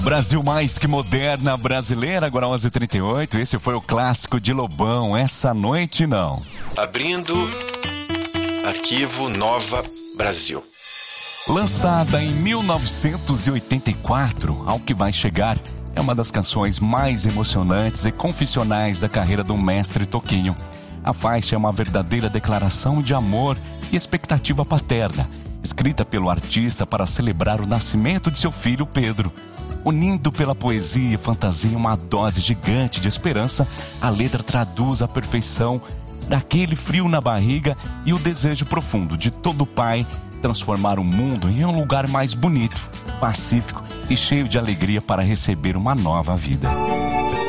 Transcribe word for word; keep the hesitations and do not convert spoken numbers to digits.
Brasil mais que moderna brasileira, agora onze e trinta e oito. Esse foi o clássico de Lobão, Essa Noite Não. Abrindo arquivo Nova Brasil. Lançada em mil novecentos e oitenta e quatro, Ao Que Vai Chegar é uma das canções mais emocionantes e confessionais da carreira do mestre Toquinho. A faixa é uma verdadeira declaração de amor e expectativa paterna, escrita pelo artista para celebrar o nascimento de seu filho Pedro. Unindo pela poesia e fantasia uma dose gigante de esperança, a letra traduz a perfeição daquele frio na barriga e o desejo profundo de todo pai transformar o mundo em um lugar mais bonito, pacífico e cheio de alegria para receber uma nova vida.